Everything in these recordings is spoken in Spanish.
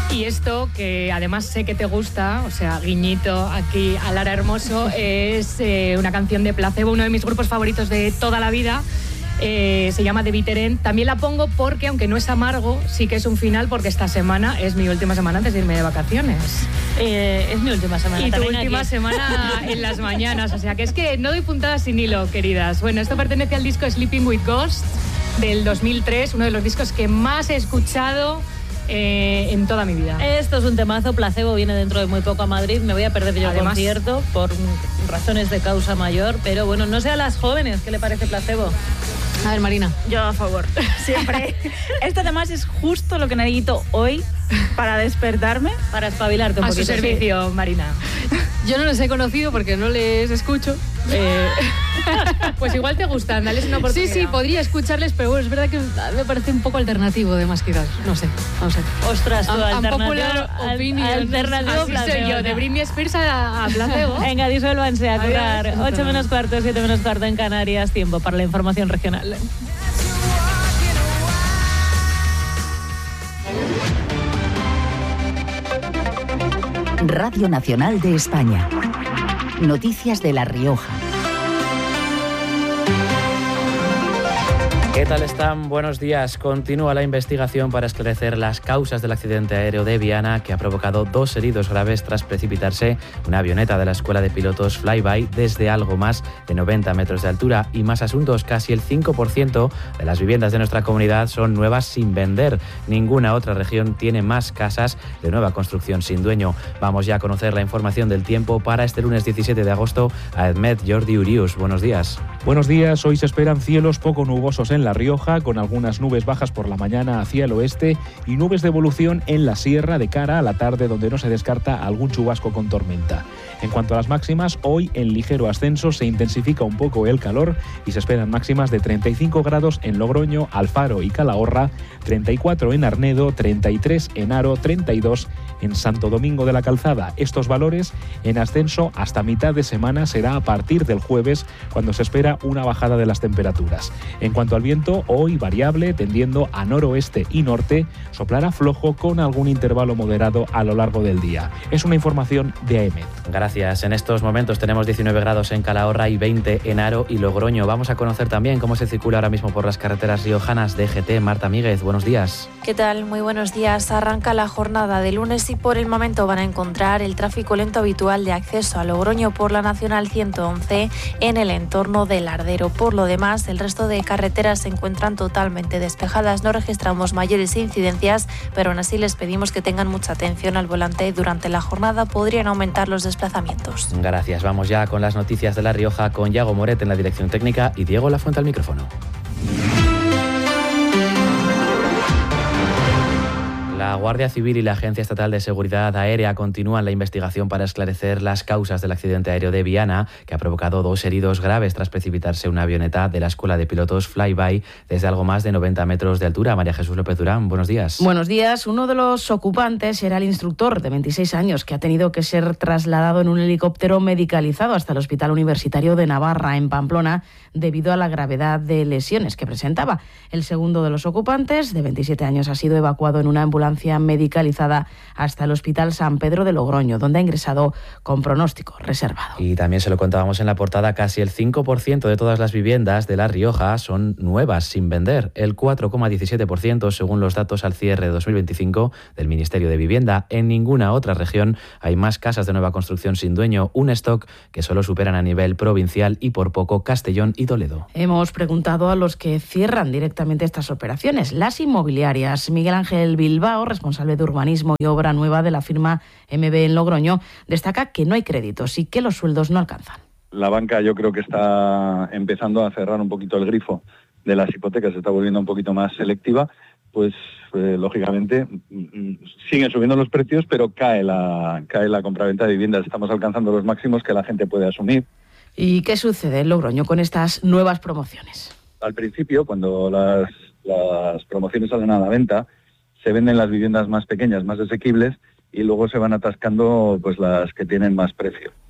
Y esto, que además sé que te gusta, o sea, guiñito aquí a Lara Hermoso, es una canción de Placebo, uno de mis grupos favoritos de toda la vida. Se llama The Bitter End. También la pongo porque, aunque no es amargo, sí que es un final, porque esta semana es mi última semana antes de irme de vacaciones. Es mi última semana. Y tu última semana en las mañanas. O sea, que es que no doy puntadas sin hilo, queridas. Bueno, esto pertenece al disco Sleeping with Ghosts del 2003, uno de los discos que más he escuchado en toda mi vida. Esto es un temazo. Placebo viene dentro de muy poco a Madrid. Me voy a perder yo el concierto por razones de causa mayor, pero bueno, no sé a las jóvenes qué le parece Placebo. A ver, Marina. Yo a favor, siempre. Esto además es justo lo que necesito hoy para despertarme. Para espabilarte un a poquito. A su servicio, sí. Marina. Yo no les he conocido porque no les escucho. Pues igual te gustan, dales una oportunidad. Sí, podría escucharles, pero bueno, es verdad que me parece un poco alternativo, además, quizás. No sé. Ostras, tu Unpopular opinion. Alternativo Así soy yo, de Britney Spears a Placebo. Venga, disuélvanse a curar. 8 menos cuarto, 7 menos cuarto en Canarias. Tiempo para la información regional. Radio Nacional de España. Noticias de La Rioja. ¿Qué tal están? Buenos días. Continúa la investigación para esclarecer las causas del accidente aéreo de Viana que ha provocado 2 heridos graves tras precipitarse una avioneta de la Escuela de Pilotos Flyby desde algo más de 90 metros de altura. Y más asuntos, casi el 5% de las viviendas de nuestra comunidad son nuevas sin vender. Ninguna otra región tiene más casas de nueva construcción sin dueño. Vamos ya a conocer la información del tiempo para este lunes 17 de agosto. A Edmed Jordi Urius. Buenos días. Buenos días. Hoy se esperan cielos poco nubosos en La Rioja, con algunas nubes bajas por la mañana hacia el oeste y nubes de evolución en la sierra de cara a la tarde, donde no se descarta algún chubasco con tormenta. En cuanto a las máximas, hoy en ligero ascenso se intensifica un poco el calor y se esperan máximas de 35 grados en Logroño, Alfaro y Calahorra, 34 en Arnedo, 33 en Haro, 32 en Santo Domingo de la Calzada. Estos valores en ascenso hasta mitad de semana será a partir del jueves, cuando se espera una bajada de las temperaturas. En cuanto al viento, hoy variable, tendiendo a noroeste y norte, soplará flojo con algún intervalo moderado a lo largo del día. Es una información de AEMET. Gracias. En estos momentos tenemos 19 grados en Calahorra y 20 en Haro y Logroño. Vamos a conocer también cómo se circula ahora mismo por las carreteras riojanas. DGT, Marta Míguez, buenos días. ¿Qué tal? Muy buenos días. Arranca la jornada de lunes y por el momento van a encontrar el tráfico lento habitual de acceso a Logroño por la Nacional 111 en el entorno del Lardero. Por lo demás, el resto de carreteras se encuentran totalmente despejadas. No registramos mayores incidencias, pero aún así les pedimos que tengan mucha atención al volante. Durante la jornada podrían aumentar los desplazamientos. Gracias. Vamos ya con las noticias de La Rioja con Yago Moret en la dirección técnica y Diego Lafuente al micrófono. La Guardia Civil y la Agencia Estatal de Seguridad Aérea continúan la investigación para esclarecer las causas del accidente aéreo de Viana, que ha provocado 2 heridos graves tras precipitarse una avioneta de la Escuela de Pilotos Flyby desde algo más de 90 metros de altura. María Jesús López Durán, buenos días. Buenos días. Uno de los ocupantes era el instructor de 26 años, que ha tenido que ser trasladado en un helicóptero medicalizado hasta el Hospital Universitario de Navarra, en Pamplona, debido a la gravedad de lesiones que presentaba. El segundo de los ocupantes, de 27 años, ha sido evacuado en una ambulancia medicalizada hasta el Hospital San Pedro de Logroño, donde ha ingresado con pronóstico reservado. Y también se lo contábamos en la portada, casi el 5% de todas las viviendas de La Rioja son nuevas sin vender, el 4,17% según los datos al cierre de 2025 del Ministerio de Vivienda. En ninguna otra región hay más casas de nueva construcción sin dueño, un stock que solo superan a nivel provincial y por poco Castellón y Toledo. Hemos preguntado a los que cierran directamente estas operaciones, las inmobiliarias. Miguel Ángel Bilbao, responsable de urbanismo y obra nueva de la firma MB en Logroño, destaca que no hay créditos y que los sueldos no alcanzan. La banca yo creo que está empezando a cerrar un poquito el grifo de las hipotecas, se está volviendo un poquito más selectiva, pues lógicamente siguen subiendo los precios, pero cae la compraventa de viviendas. Estamos alcanzando los máximos que la gente puede asumir. ¿Y qué sucede en Logroño con estas nuevas promociones? Al principio, cuando las promociones salen a la venta, se venden las viviendas más pequeñas, más asequibles, y luego se van atascando pues las que tienen más precio.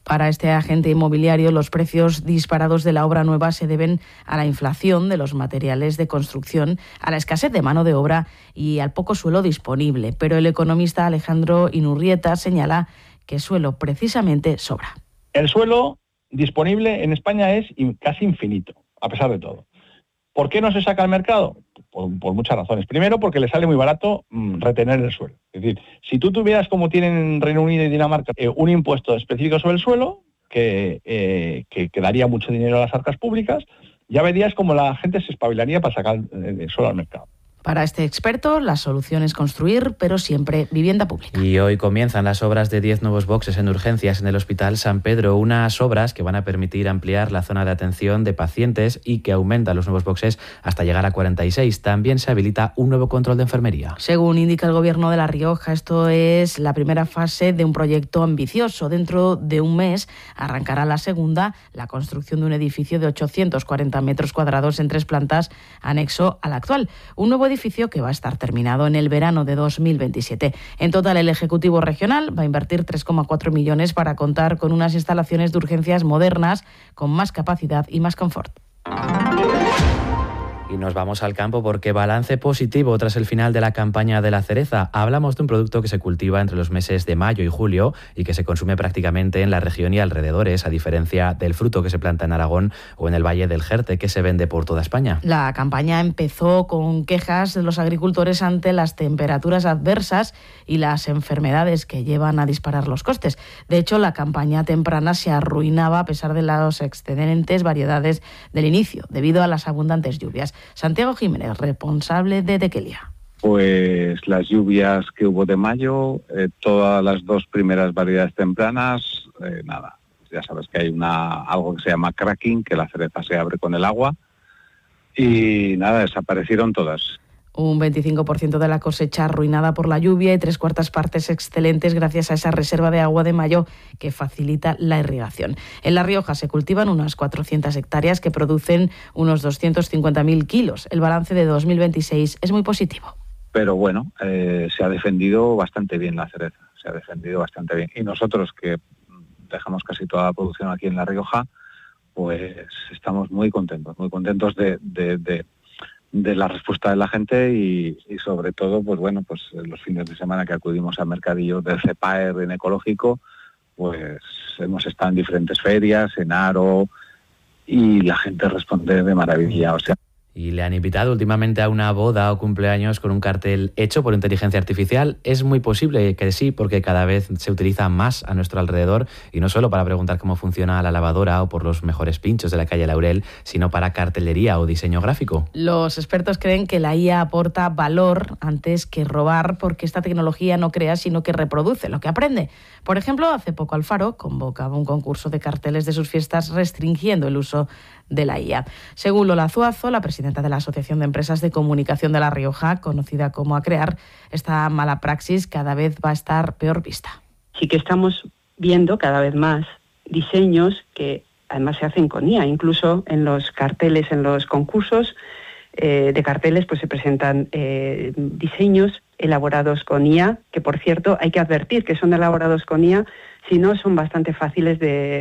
Para este agente inmobiliario, los precios disparados de la obra nueva se deben a la inflación de los materiales de construcción, a la escasez de mano de obra y al poco suelo disponible. Pero el economista Alejandro Inurrieta señala que suelo precisamente sobra. El suelo disponible en España es casi infinito, a pesar de todo. ¿Por qué no se saca al mercado? Por muchas razones. Primero, porque le sale muy barato retener el suelo. Es decir, si tú tuvieras, como tienen en Reino Unido y Dinamarca, un impuesto específico sobre el suelo, que daría mucho dinero a las arcas públicas, ya verías como la gente se espabilaría para sacar el suelo al mercado. Para este experto, la solución es construir, pero siempre vivienda pública. Y hoy comienzan las obras de 10 nuevos boxes en urgencias en el Hospital San Pedro, unas obras que van a permitir ampliar la zona de atención de pacientes y que aumentan los nuevos boxes hasta llegar a 46. También se habilita un nuevo control de enfermería. Según indica el Gobierno de La Rioja, esto es la primera fase de un proyecto ambicioso. Dentro de un mes arrancará la segunda, la construcción de un edificio de 840 metros cuadrados en 3 plantas, anexo al actual. Un nuevo edificio que va a estar terminado en el verano de 2027. En total, el Ejecutivo Regional va a invertir 3,4 millones para contar con unas instalaciones de urgencias modernas, con más capacidad y más confort. Y nos vamos al campo porque balance positivo tras el final de la campaña de la cereza. Hablamos de un producto que se cultiva entre los meses de mayo y julio y que se consume prácticamente en la región y alrededores, a diferencia del fruto que se planta en Aragón o en el Valle del Jerte, que se vende por toda España. La campaña empezó con quejas de los agricultores ante las temperaturas adversas y las enfermedades que llevan a disparar los costes. De hecho, la campaña temprana se arruinaba a pesar de las excelentes variedades del inicio, debido a las abundantes lluvias. Santiago Jiménez, responsable de Dekelia. Pues las lluvias que hubo de mayo, todas las 2 primeras variedades tempranas, nada. Ya sabes que hay algo que se llama cracking, que la cereza se abre con el agua, y nada, desaparecieron todas. Un 25% de la cosecha arruinada por la lluvia y 3/4 partes excelentes gracias a esa reserva de agua de mayo que facilita la irrigación. En La Rioja se cultivan unas 400 hectáreas que producen unos 250.000 kilos. El balance de 2026 es muy positivo. Pero bueno, se ha defendido bastante bien la cereza, se ha defendido bastante bien. Y nosotros, que dejamos casi toda la producción aquí en La Rioja, pues estamos muy contentos de la respuesta de la gente y sobre todo, pues bueno, pues los fines de semana que acudimos al mercadillo del CEPAER en ecológico, pues hemos estado en diferentes ferias, en Aro, y la gente responde de maravilla, o sea. Y le han invitado últimamente a una boda o cumpleaños con un cartel hecho por inteligencia artificial. Es muy posible que sí, porque cada vez se utiliza más a nuestro alrededor, y no solo para preguntar cómo funciona la lavadora o por los mejores pinchos de la calle Laurel, sino para cartelería o diseño gráfico. Los expertos creen que la IA aporta valor antes que robar, porque esta tecnología no crea, sino que reproduce lo que aprende. Por ejemplo, hace poco Alfaro convocaba un concurso de carteles de sus fiestas restringiendo el uso de la IA. Según Lola Zuazo, la presidenta de la Asociación de Empresas de Comunicación de La Rioja, conocida como ACREAR, esta mala praxis cada vez va a estar peor vista. Sí que estamos viendo cada vez más diseños que además se hacen con IA. Incluso en los carteles, en los concursos de carteles, pues se presentan diseños elaborados con IA, que por cierto hay que advertir que son elaborados con IA, si no son bastante fáciles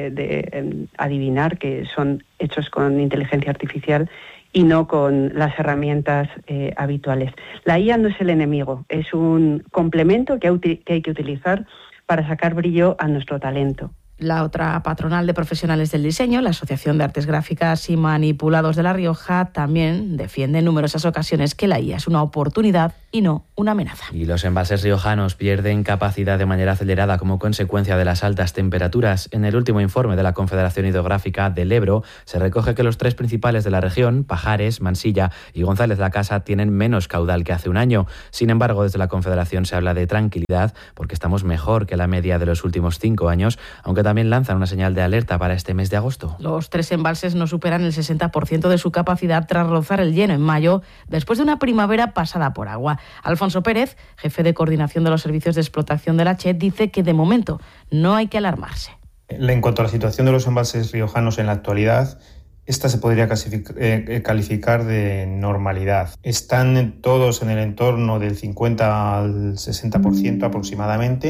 de adivinar que son hechos con inteligencia artificial y no con las herramientas habituales. La IA no es el enemigo, es un complemento que hay que utilizar para sacar brillo a nuestro talento. La otra patronal de profesionales del diseño, la Asociación de Artes Gráficas y Manipulados de La Rioja, también defiende en numerosas ocasiones que la IA es una oportunidad y no una amenaza. Y los embalses riojanos pierden capacidad de manera acelerada como consecuencia de las altas temperaturas. En el último informe de la Confederación Hidrográfica del Ebro se recoge que los 3 principales de la región, Pajares, Mansilla y González la Casa, tienen menos caudal que hace un año. Sin embargo, desde la Confederación se habla de tranquilidad porque estamos mejor que la media de los últimos 5 años, aunque también lanzan una señal de alerta para este mes de agosto. Los 3 embalses no superan el 60% de su capacidad tras rozar el lleno en mayo, después de una primavera pasada por agua. Alfonso Pérez, jefe de coordinación de los servicios de explotación de la CHE, dice que de momento no hay que alarmarse. En cuanto a la situación de los embalses riojanos en la actualidad, esta se podría calificar de normalidad. Están todos en el entorno del 50 al 60% aproximadamente.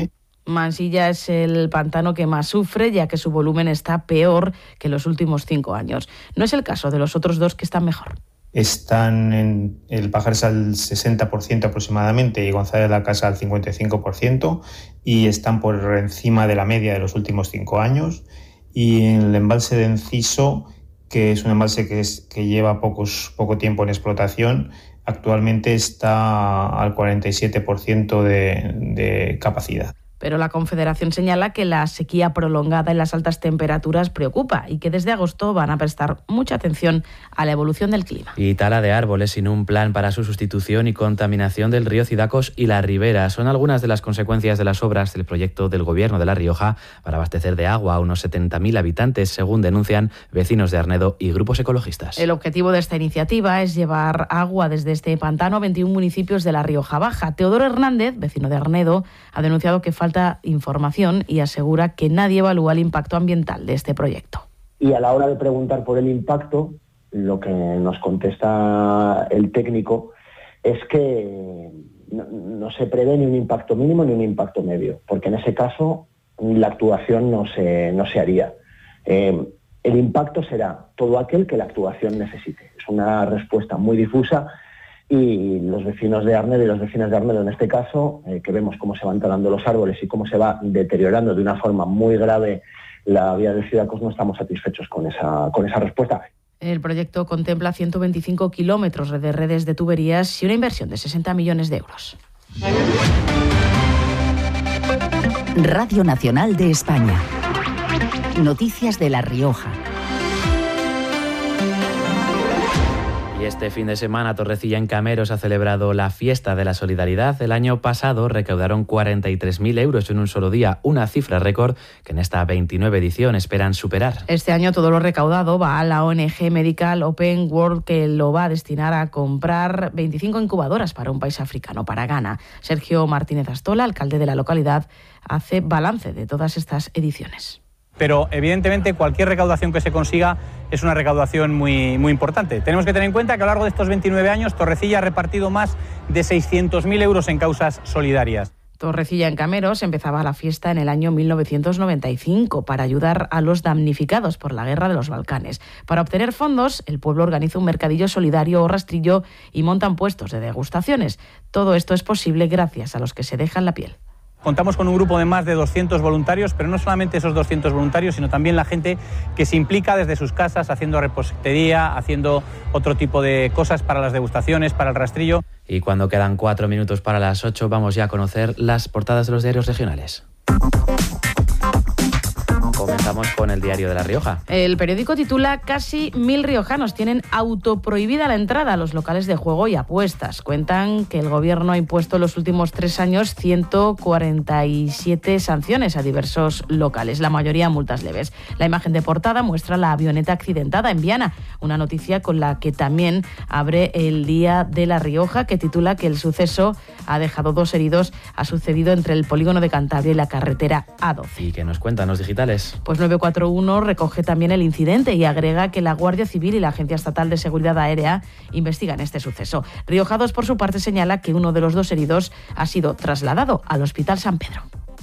Mansilla es el pantano que más sufre, ya que su volumen está peor que en los últimos 5 años. No es el caso de los otros 2 que están mejor. Están en el Pajares al 60% aproximadamente y González de la Casa al 55%, y están por encima de la media de los últimos 5 años. Y el embalse de Enciso, que es un embalse que lleva poco tiempo en explotación, actualmente está al 47% de capacidad. Pero la Confederación señala que la sequía prolongada y las altas temperaturas preocupa y que desde agosto van a prestar mucha atención a la evolución del clima. Y tala de árboles sin un plan para su sustitución y contaminación del río Cidacos y la Ribera son algunas de las consecuencias de las obras del proyecto del Gobierno de La Rioja para abastecer de agua a unos 70.000 habitantes, según denuncian vecinos de Arnedo y grupos ecologistas. El objetivo de esta iniciativa es llevar agua desde este pantano a 21 municipios de La Rioja Baja. Teodoro Hernández, vecino de Arnedo, ha denunciado que falta información y asegura que nadie evalúa el impacto ambiental de este proyecto. Y a la hora de preguntar por el impacto, lo que nos contesta el técnico es que no se prevé ni un impacto mínimo ni un impacto medio, porque en ese caso la actuación no se haría. El impacto será todo aquel que la actuación necesite. Es una respuesta muy difusa. Y los vecinos de Arnedo y las vecinas de Arnedo, en este caso, que vemos cómo se van talando los árboles y cómo se va deteriorando de una forma muy grave la vía del Cidacos, no estamos satisfechos con esa respuesta. El proyecto contempla 125 kilómetros de redes de tuberías y una inversión de 60 millones de euros. Radio Nacional de España. Noticias de La Rioja. Y este fin de semana Torrecilla en Cameros ha celebrado la Fiesta de la Solidaridad. El año pasado recaudaron 43.000 euros en un solo día, una cifra récord que en esta 29 edición esperan superar. Este año todo lo recaudado va a la ONG Medical Open World, que lo va a destinar a comprar 25 incubadoras para un país africano, para Ghana. Sergio Martínez Astola, alcalde de la localidad, hace balance de todas estas ediciones. Pero evidentemente cualquier recaudación que se consiga es una recaudación muy importante. Tenemos que tener en cuenta que a lo largo de estos 29 años Torrecilla ha repartido más de 600.000 euros en causas solidarias. Torrecilla en Cameros empezaba la fiesta en el año 1995 para ayudar a los damnificados por la guerra de los Balcanes. Para obtener fondos, el pueblo organiza un mercadillo solidario o rastrillo y montan puestos de degustaciones. Todo esto es posible gracias a los que se dejan la piel. Contamos con un grupo de más de 200 voluntarios, pero no solamente esos 200 voluntarios, sino también la gente que se implica desde sus casas haciendo repostería, haciendo otro tipo de cosas para las degustaciones, para el rastrillo. Y cuando quedan 4 minutos para las 8, vamos ya a conocer las portadas de los diarios regionales. Comenzamos con el Diario de La Rioja. El periódico titula: casi 1.000 riojanos tienen autoprohibida la entrada a los locales de juego y apuestas. Cuentan que el gobierno ha impuesto en los últimos 3 años 147 sanciones a diversos locales, la mayoría multas leves. La imagen de portada muestra la avioneta accidentada en Viana, una noticia con la que también abre el Día de La Rioja, que titula que el suceso ha dejado 2 heridos. Ha sucedido entre el polígono de Cantabria y la carretera A12. ¿Y qué nos cuentan los digitales? Pues 941 recoge también el incidente y agrega que la Guardia Civil y la Agencia Estatal de Seguridad Aérea investigan este suceso. Rioja 2, por su parte, señala que uno de los 2 heridos ha sido trasladado al Hospital San Pedro.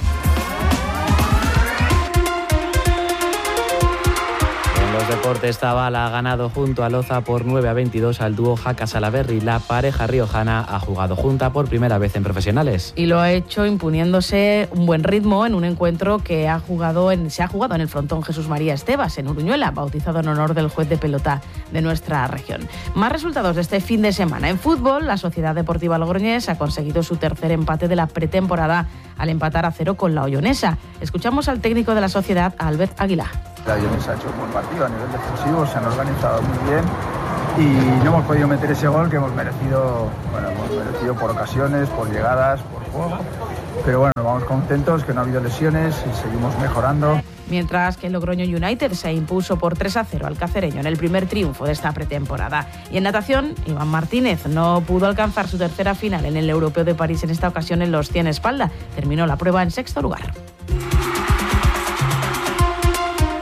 Los deportes, Zabala ha ganado junto a Loza por 9-22 al dúo Jaca-Salaberry. La pareja riojana ha jugado junta por primera vez en profesionales. Y lo ha hecho imponiéndose un buen ritmo en un encuentro que se ha jugado en el frontón Jesús María Estebas, en Uruñuela, bautizado en honor del juez de pelota de nuestra región. Más resultados de este fin de semana. En fútbol, la Sociedad Deportiva Logroñés ha conseguido su tercer empate de la pretemporada al empatar a 0 con la Ollonesa. Escuchamos al técnico de la Sociedad, Albert Aguilar. La Ollonesa ha hecho un buen partido a nivel defensivo, se han organizado muy bien y no hemos podido meter ese gol que hemos merecido por ocasiones, por llegadas, por juego. Pero bueno, vamos contentos, que no ha habido lesiones y seguimos mejorando. Mientras que el Logroño United se impuso por 3-0 al Cacereño en el primer triunfo de esta pretemporada. Y en natación, Iván Martínez no pudo alcanzar su tercera final en el Europeo de París, en esta ocasión en los 100 espalda. Terminó la prueba en 6º lugar.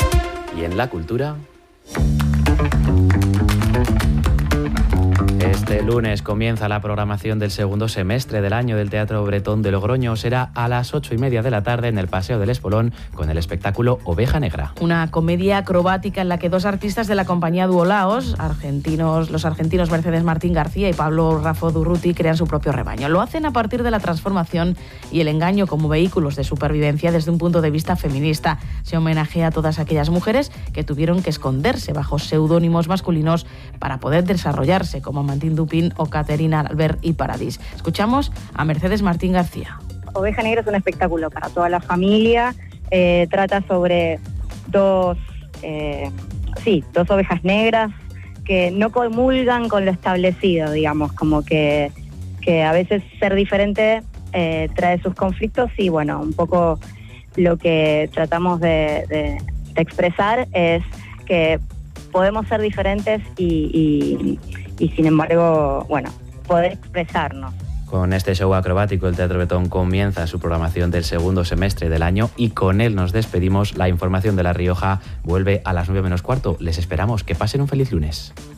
Y en la cultura, Este lunes comienza la programación del segundo semestre del año del Teatro Bretón de Logroño. Será a las 8:30 de la tarde en el Paseo del Espolón con el espectáculo Oveja Negra. Una comedia acrobática en la que dos artistas de la compañía Duolaos, los argentinos Mercedes Martín García y Pablo Raffo Durruti, crean su propio rebaño. Lo hacen a partir de la transformación y el engaño como vehículos de supervivencia desde un punto de vista feminista. Se homenajea a todas aquellas mujeres que tuvieron que esconderse bajo seudónimos masculinos para poder desarrollarse, como Martín Dupin o Caterina Albert y Paradis. Escuchamos a Mercedes Martín García. Oveja Negra es un espectáculo para toda la familia. Trata sobre dos ovejas negras que no comulgan con lo establecido, digamos, como que a veces ser diferente trae sus conflictos y bueno, un poco lo que tratamos de expresar es que podemos ser diferentes y sin embargo, bueno, poder expresarnos. Con este show acrobático, el Teatro Bretón comienza su programación del segundo semestre del año y con él nos despedimos. La información de La Rioja vuelve a las 9:15. Les esperamos. Que pasen un feliz lunes.